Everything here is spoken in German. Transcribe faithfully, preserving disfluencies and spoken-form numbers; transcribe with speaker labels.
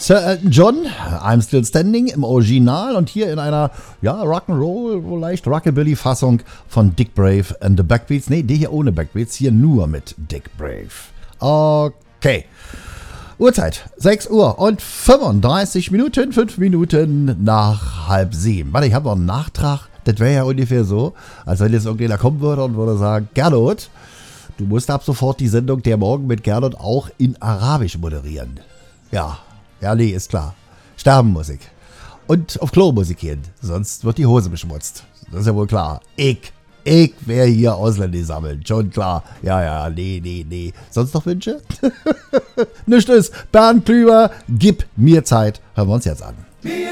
Speaker 1: Sir Elton John, I'm Still Standing im Original und hier in einer, ja, Rock'n'Roll, wohl leicht Rockabilly-Fassung von Dick Brave and the Backbeats. Nee, die hier ohne Backbeats, hier nur mit Dick Brave. Okay. Uhrzeit, sechs Uhr und fünfunddreißig Minuten, fünf Minuten nach halb sieben. Warte, ich habe noch einen Nachtrag. Das wäre ja ungefähr so, als wenn jetzt irgendjemand kommen würde und würde sagen, Gernot, du musst ab sofort die Sendung Der Morgen mit Gernot auch in Arabisch moderieren. Ja, ja, nee, ist klar. Sterbenmusik. Und auf Klo muss ich gehen, sonst wird die Hose beschmutzt. Das ist ja wohl klar. Ich, ich wär hier Ausländer sammeln. Schon klar. Ja, ja, nee, nee, nee. Sonst noch Wünsche? Nichts ist. Bernd Klüber, gib mir Zeit. Hören wir uns jetzt an.